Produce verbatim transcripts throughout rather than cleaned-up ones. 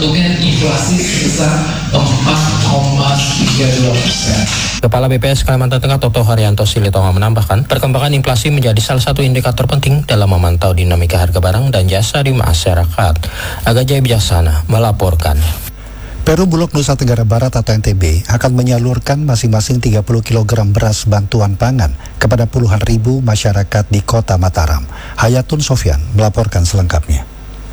dengan inflasi sebesar empat koma tiga dua persen. Kepala B P S Kalimantan Tengah Toto Haryanto Silitonga menambahkan, perkembangan inflasi menjadi salah satu indikator penting dalam memantau dinamika harga barang dan jasa di masyarakat. Aga Jaya Bijaksana melaporkan. Perum Bulog Nusa Tenggara Barat atau N T B akan menyalurkan masing-masing tiga puluh kilogram beras bantuan pangan kepada puluhan ribu masyarakat di Kota Mataram. Hayatun Sofyan melaporkan selengkapnya.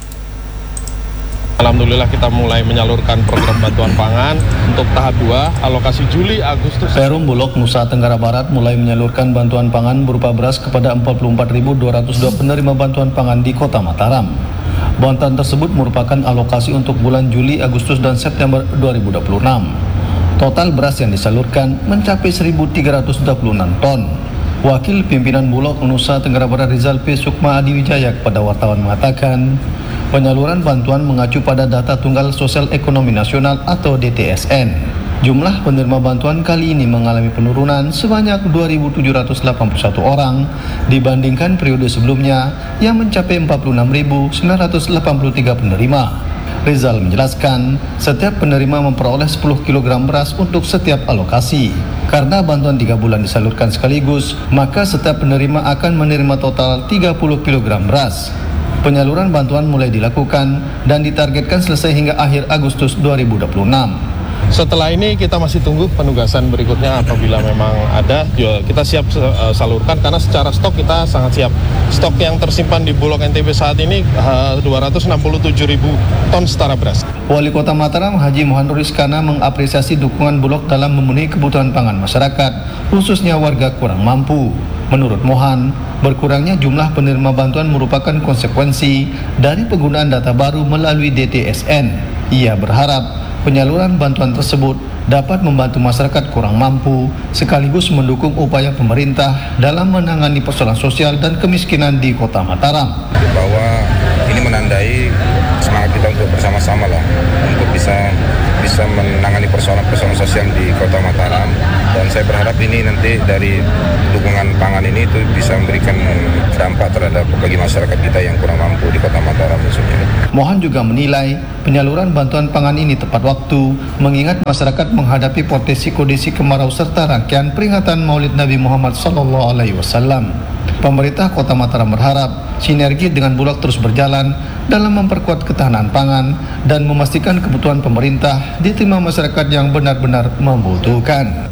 Alhamdulillah kita mulai menyalurkan program bantuan pangan untuk tahap dua, alokasi Juli Agustus. Perum Bulog Nusa Tenggara Barat mulai menyalurkan bantuan pangan berupa beras kepada empat puluh empat ribu dua ratus dua penerima bantuan pangan di Kota Mataram. Bantuan tersebut merupakan alokasi untuk bulan Juli, Agustus, dan September dua ribu dua puluh enam. Total beras yang disalurkan mencapai seribu tiga ratus dua puluh enam ton. Wakil Pimpinan Bulog Nusa Tenggara Barat Rizal P. Sukma Adiwijaya kepada wartawan mengatakan, penyaluran bantuan mengacu pada data Tunggal Sosial Ekonomi Nasional atau D T S N. Jumlah penerima bantuan kali ini mengalami penurunan sebanyak dua ribu tujuh ratus delapan puluh satu orang dibandingkan periode sebelumnya yang mencapai empat puluh enam ribu sembilan ratus delapan puluh tiga penerima. Rizal menjelaskan, setiap penerima memperoleh sepuluh kilogram beras untuk setiap alokasi. Karena bantuan tiga bulan disalurkan sekaligus, maka setiap penerima akan menerima total tiga puluh kilogram beras. Penyaluran bantuan mulai dilakukan dan ditargetkan selesai hingga akhir Agustus dua ribu dua puluh enam. Setelah ini kita masih tunggu penugasan berikutnya, apabila memang ada ya kita siap uh, salurkan, karena secara stok kita sangat siap. Stok yang tersimpan di Bulog N T B saat ini uh, dua ratus enam puluh tujuh ribu ton setara beras. Wali Kota Mataram Haji Muhammad Rizkana mengapresiasi dukungan Bulog dalam memenuhi kebutuhan pangan masyarakat, khususnya warga kurang mampu. Menurut Mohan, berkurangnya jumlah penerima bantuan merupakan konsekuensi dari penggunaan data baru melalui D T S N. Ia berharap penyaluran bantuan tersebut dapat membantu masyarakat kurang mampu sekaligus mendukung upaya pemerintah dalam menangani persoalan sosial dan kemiskinan di Kota Mataram. Bahwa ini menandai semangat kita untuk bersama-sama lah untuk bisa bisa menangani persoalan-persoalan sosial di Kota Mataram, dan saya berharap ini nanti dari dukungan pangan ini itu bisa memberikan dampak terhadap bagi masyarakat kita yang kurang mampu di Kota Mataram khususnya. Mohan juga menilai penyaluran bantuan pangan ini tepat waktu mengingat masyarakat menghadapi potensi kondisi kemarau serta rangkaian peringatan Maulid Nabi Muhammad sallallahu alaihi wasallam. Pemerintah Kota Mataram berharap sinergi dengan Bulog terus berjalan dalam memperkuat ketahanan pangan dan memastikan kebutuhan pemerintah diterima masyarakat yang benar-benar membutuhkan.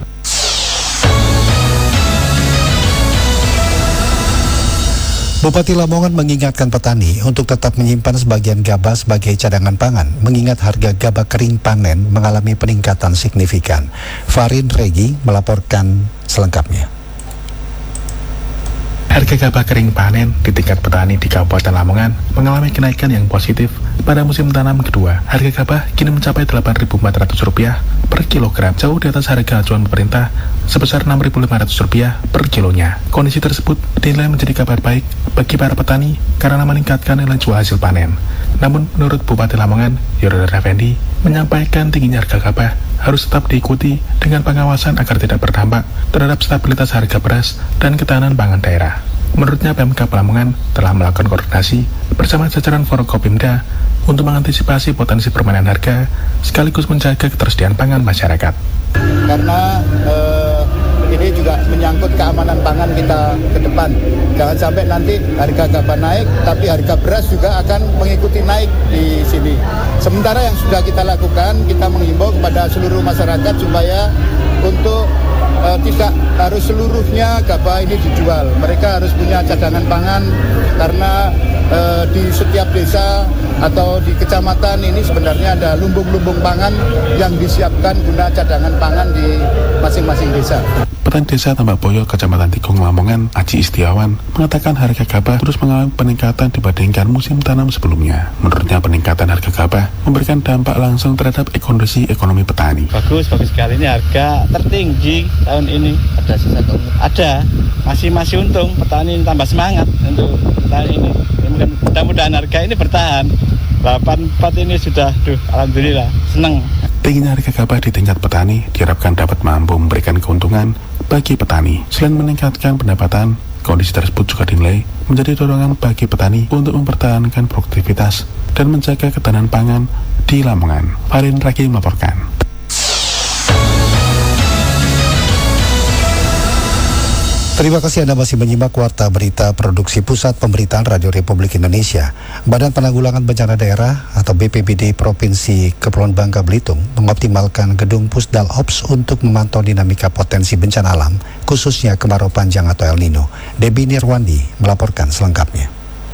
Bupati Lamongan mengingatkan petani untuk tetap menyimpan sebagian gabah sebagai cadangan pangan, mengingat harga gabah kering panen mengalami peningkatan signifikan. Farin Regi melaporkan selengkapnya. Harga gabah kering panen di tingkat petani di Kabupaten Lamongan mengalami kenaikan yang positif pada musim tanam kedua. Harga gabah kini mencapai delapan ribu empat ratus rupiah per kilogram, jauh di atas harga acuan pemerintah sebesar enam ribu lima ratus rupiah per kilonya. Kondisi tersebut dinilai menjadi kabar baik bagi para petani karena meningkatkan nilai jual hasil panen. Namun menurut Bupati Lamongan, Yordan Effendi, menyampaikan tingginya harga gabah harus tetap diikuti dengan pengawasan agar tidak berdampak terhadap stabilitas harga beras dan ketahanan pangan daerah. Menurutnya, Pemkab Lamongan telah melakukan koordinasi bersama jajaran Forkopimda untuk mengantisipasi potensi permainan harga sekaligus menjaga ketersediaan pangan masyarakat. Karena eh, ini juga menyangkut keamanan pangan kita ke depan. Jangan sampai nanti harga gabah naik, tapi harga beras juga akan mengikuti naik di sini. Sementara yang sudah kita lakukan, kita menghimbau kepada seluruh masyarakat supaya untuk uh, tidak harus seluruhnya gabah ini dijual. Mereka harus punya cadangan pangan karena uh, di setiap desa atau di kecamatan ini sebenarnya ada lumbung-lumbung pangan yang disiapkan guna cadangan pangan di masing-masing desa. Petani Desa Tambak Boyo, Kecamatan Tikung, Lamongan, Aji Istiawan, mengatakan harga gabah terus mengalami peningkatan dibandingkan musim tanam sebelumnya. Menurutnya, peningkatan harga gabah memberikan dampak langsung terhadap kondisi ekonomi petani. Bagus, bagus sekali, ini harga tertinggi tahun ini. Ada sisa Ada, masih masih untung, petani tambah semangat untuk tahun ini. Mudah-mudahan harga ini bertahan. delapan puluh empat ini sudah, duh, alhamdulillah, senang. Tingginya harga gabah di tingkat petani diharapkan dapat mampu memberikan keuntungan bagi petani. Selain meningkatkan pendapatan, kondisi tersebut juga dinilai menjadi dorongan bagi petani untuk mempertahankan produktivitas dan menjaga ketahanan pangan Di Lamongan, Farin Regi melaporkan. Terima kasih Anda masih menyimak Warta Berita Produksi Pusat Pemberitaan Radio Republik Indonesia. Badan Penanggulangan Bencana Daerah atau B P B D Provinsi Kepulauan Bangka Belitung mengoptimalkan gedung Pusdal Ops untuk memantau dinamika potensi bencana alam, khususnya kemarau panjang atau El Nino. Debbie Nirwandi melaporkan selengkapnya.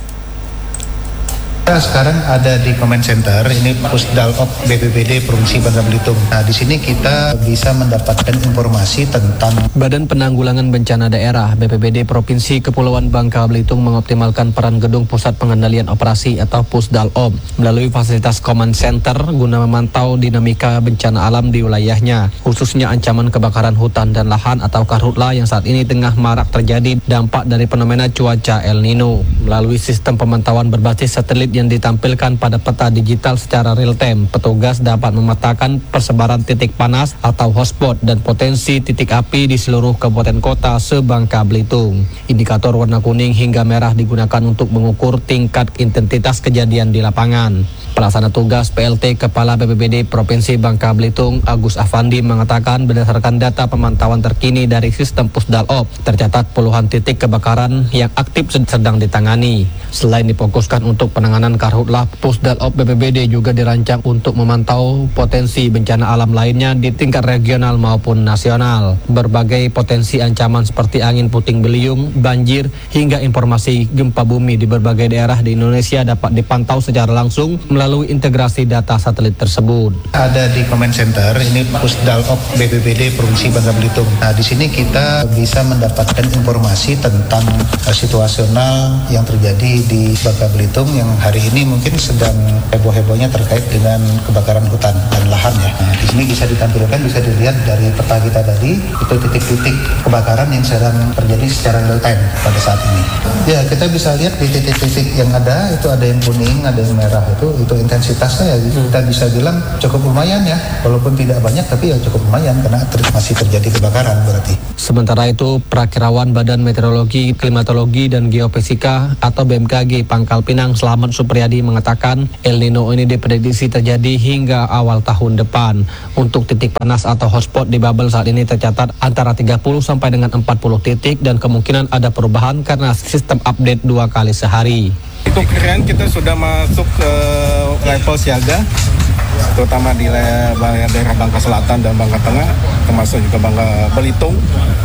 Kita sekarang ada di Command Center, ini Pusdal Op B P B D Provinsi Bangka Belitung. Nah, di sini kita bisa mendapatkan informasi tentang Badan Penanggulangan Bencana Daerah B P B D Provinsi Kepulauan Bangka Belitung mengoptimalkan peran Gedung Pusat Pengendalian Operasi atau Pusdal Op melalui fasilitas Command Center guna memantau dinamika bencana alam di wilayahnya, khususnya ancaman kebakaran hutan dan lahan atau karhutla yang saat ini tengah marak terjadi dampak dari fenomena cuaca El Nino. Melalui sistem pemantauan berbasis satelit yang ditampilkan pada peta digital secara real time, petugas dapat memetakan persebaran titik panas atau hotspot dan potensi titik api di seluruh kabupaten kota se-Bangka Belitung. Indikator warna kuning hingga merah digunakan untuk mengukur tingkat intensitas kejadian di lapangan. Pelaksana tugas P L T Kepala B P B D Provinsi Bangka Belitung Agus Afandi mengatakan berdasarkan data pemantauan terkini dari sistem Pusdal Op, tercatat puluhan titik kebakaran yang aktif sedang ditangani. Selain difokuskan untuk penanganan karhutlah, Pusdal Op B P B D juga dirancang untuk memantau potensi bencana alam lainnya di tingkat regional maupun nasional. Berbagai potensi ancaman seperti angin puting beliung, banjir, hingga informasi gempa bumi di berbagai daerah di Indonesia dapat dipantau secara langsung melalui integrasi data satelit tersebut. Ada di Command Center, ini Pusdal Op B P B D Provinsi Bangka Belitung. Nah, di sini kita bisa mendapatkan informasi tentang uh, situasional yang terjadi di Bangka Belitung yang hari ini mungkin sedang heboh-hebohnya terkait dengan kebakaran hutan dan lahan ya. Nah, di sini bisa ditampilkan, bisa dilihat dari peta kita tadi, itu titik-titik kebakaran yang sedang terjadi secara real time pada saat ini. Ya, kita bisa lihat di titik-titik yang ada, itu ada yang kuning, ada yang merah, itu itu intensitasnya ya kita bisa bilang cukup lumayan ya, walaupun tidak banyak tapi ya cukup lumayan karena ter masih terjadi kebakaran berarti. Sementara itu, Prakirawan Badan Meteorologi, Klimatologi dan Geofisika atau B M K G Pangkal Pinang Slamet Supriyadi mengatakan El Nino ini diprediksi terjadi hingga awal tahun depan. Untuk titik panas atau hotspot di bubble saat ini tercatat antara tiga puluh sampai dengan empat puluh titik dan kemungkinan ada perubahan karena sistem update dua kali sehari. Untuk kekeringan kita sudah masuk ke level siaga, terutama di daerah Bangka Selatan dan Bangka Tengah, termasuk juga Bangka Belitung.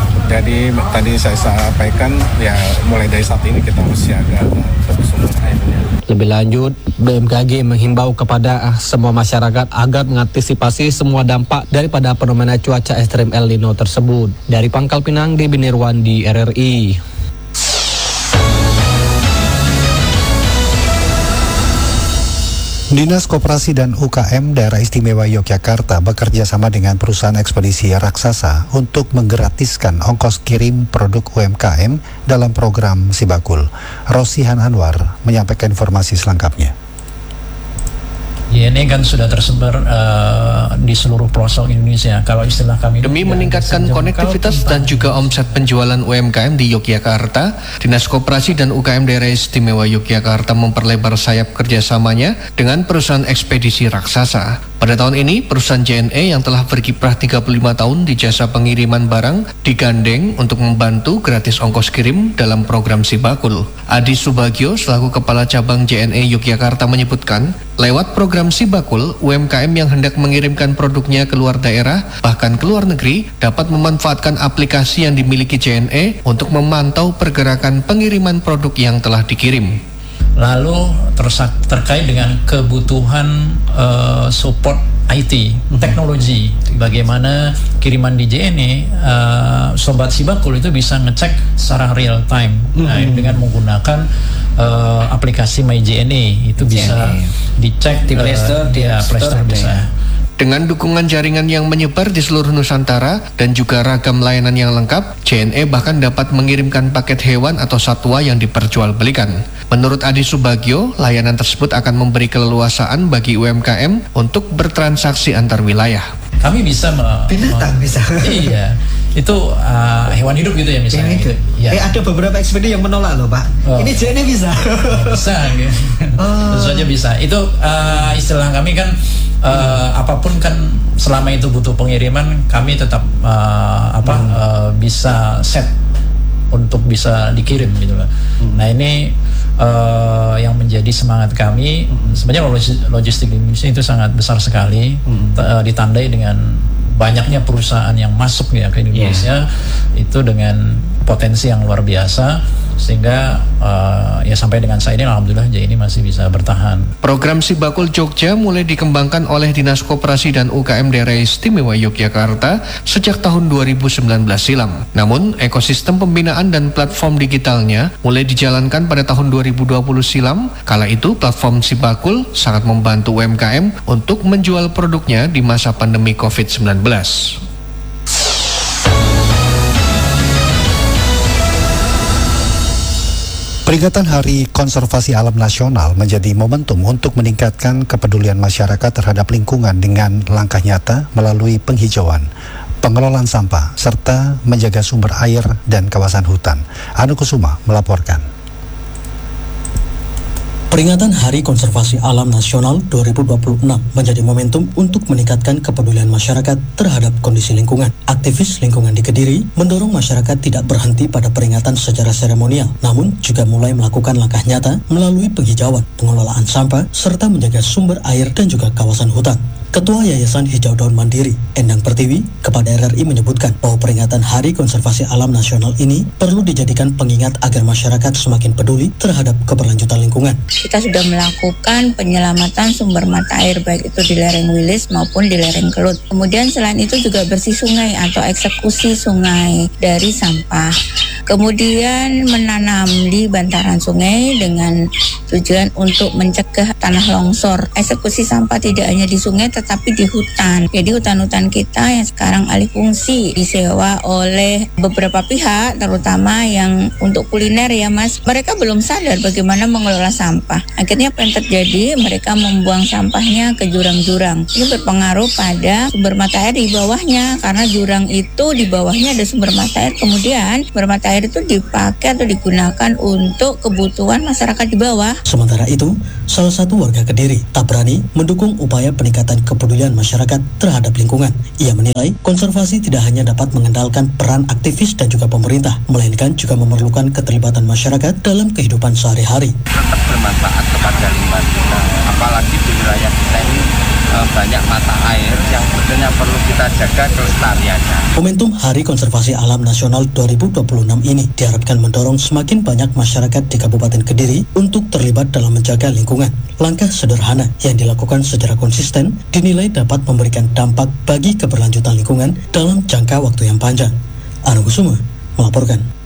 Jadi tadi saya sampaikan ya mulai dari saat ini kita harus siaga untuk sumber airnya. Lebih lanjut, B M K G menghimbau kepada semua masyarakat agar mengantisipasi semua dampak daripada fenomena cuaca ekstrim El Nino tersebut. Dari Pangkal Pinang, Debbie Nirwandi, R R I. Dinas Koperasi dan U K M Daerah Istimewa Yogyakarta bekerja sama dengan perusahaan ekspedisi raksasa untuk menggratiskan ongkos kirim produk U M K M dalam program Sibakul. Rosihan Anwar menyampaikan informasi selengkapnya. Ya, ini kan sudah tersebar uh, di seluruh pelosok Indonesia. Kalau istilah kami demi meningkatkan konektivitas dan juga omset penjualan U M K M di Yogyakarta, Dinas Koperasi dan U K M Daerah Istimewa Yogyakarta memperlebar sayap kerjasamanya dengan perusahaan ekspedisi raksasa. Pada tahun ini, perusahaan J N E yang telah berkiprah tiga puluh lima tahun di jasa pengiriman barang digandeng untuk membantu gratis ongkos kirim dalam program Sibakul. Adi Subagio selaku Kepala Cabang J N E Yogyakarta menyebutkan, lewat program Sibakul, U M K M yang hendak mengirimkan produknya ke luar daerah, bahkan ke luar negeri, dapat memanfaatkan aplikasi yang dimiliki J N E untuk memantau pergerakan pengiriman produk yang telah dikirim. Lalu tersak, terkait dengan kebutuhan uh, support I T, teknologi, bagaimana kiriman di J N E, uh, Sobat Sibakul itu bisa ngecek secara real time nah, dengan menggunakan uh, aplikasi My J N E, itu bisa dicek di Play Store, uh, ya, Play Store bisa. Dengan dukungan jaringan yang menyebar di seluruh Nusantara dan juga ragam layanan yang lengkap, J N E bahkan dapat mengirimkan paket hewan atau satwa yang diperjualbelikan. Menurut Adi Subagio, layanan tersebut akan memberi keleluasaan bagi U M K M untuk bertransaksi antar wilayah. Kami bisa me- binatang me- bisa. Iya. itu uh, hewan hidup gitu ya misalnya. Gitu. Ya. Eh ada beberapa ekspedisi yang menolak loh Pak. Oh. Ini J N E bisa. Bisa, gitu. Oh. Tentu saja bisa. Itu uh, istilah kami kan uh, hmm. apapun kan selama itu butuh pengiriman kami tetap uh, apa hmm. uh, bisa set untuk bisa dikirim gitu loh. Hmm. Nah ini uh, yang menjadi semangat kami. Hmm. Sebenarnya logistik di Indonesia itu sangat besar sekali, hmm. uh, ditandai dengan banyaknya perusahaan yang masuk ya ke Indonesia, yeah. itu dengan potensi yang luar biasa, sehingga uh, ya sampai dengan saat ini alhamdulillah J ini masih bisa bertahan. Program Sibakul Jogja mulai dikembangkan oleh Dinas Koperasi dan U K M Daerah Istimewa Yogyakarta sejak tahun dua ribu sembilan belas silam. Namun ekosistem pembinaan dan platform digitalnya mulai dijalankan pada tahun dua ribu dua puluh silam. Kala itu platform Sibakul sangat membantu U M K M untuk menjual produknya di masa pandemi covid sembilan belas. Peringatan Hari Konservasi Alam Nasional menjadi momentum untuk meningkatkan kepedulian masyarakat terhadap lingkungan dengan langkah nyata melalui penghijauan, pengelolaan sampah, serta menjaga sumber air dan kawasan hutan. Anu Kusuma melaporkan. Peringatan Hari Konservasi Alam Nasional dua ribu dua puluh enam menjadi momentum untuk meningkatkan kepedulian masyarakat terhadap kondisi lingkungan. Aktivis lingkungan di Kediri mendorong masyarakat tidak berhenti pada peringatan secara seremonial, namun juga mulai melakukan langkah nyata melalui penghijauan, pengelolaan sampah, serta menjaga sumber air dan juga kawasan hutan. Ketua Yayasan Hijau Daun Mandiri, Endang Pertiwi, kepada R R I menyebutkan bahwa peringatan Hari Konservasi Alam Nasional ini perlu dijadikan pengingat agar masyarakat semakin peduli terhadap keberlanjutan lingkungan. Kita sudah melakukan penyelamatan sumber mata air baik itu di lereng Wilis maupun di lereng Kelut. Kemudian selain itu juga bersih sungai atau eksekusi sungai dari sampah. Kemudian menanam di bantaran sungai dengan tujuan untuk mencegah tanah longsor. Eksekusi sampah tidak hanya di sungai tetapi di hutan. Jadi hutan-hutan kita yang sekarang alih fungsi disewa oleh beberapa pihak, terutama yang untuk kuliner ya Mas. Mereka belum sadar bagaimana mengelola sampah. Akhirnya apa yang terjadi? Mereka membuang sampahnya ke jurang-jurang. Ini berpengaruh pada sumber mata air di bawahnya, karena jurang itu di bawahnya ada sumber mata air. Kemudian sumber mata air itu dipakai atau digunakan untuk kebutuhan masyarakat di bawah. Sementara itu, salah satu warga Kediri tak berani mendukung upaya peningkatan kepedulian masyarakat terhadap lingkungan. Ia menilai konservasi tidak hanya dapat mengendalikan peran aktivis dan juga pemerintah, melainkan juga memerlukan keterlibatan masyarakat dalam kehidupan sehari-hari. Tetap bermanfaat kepada lingkungan kita, apalagi di wilayah kita ini banyak mata air yang sebetulnya perlu kita jaga kelestariannya. Momentum Hari Konservasi Alam Nasional dua ribu dua puluh enam ini diharapkan mendorong semakin banyak masyarakat di Kabupaten Kediri untuk terlibat dalam menjaga lingkungan. Langkah sederhana yang dilakukan secara konsisten dinilai dapat memberikan dampak bagi keberlanjutan lingkungan dalam jangka waktu yang panjang. Anu Kusuma melaporkan.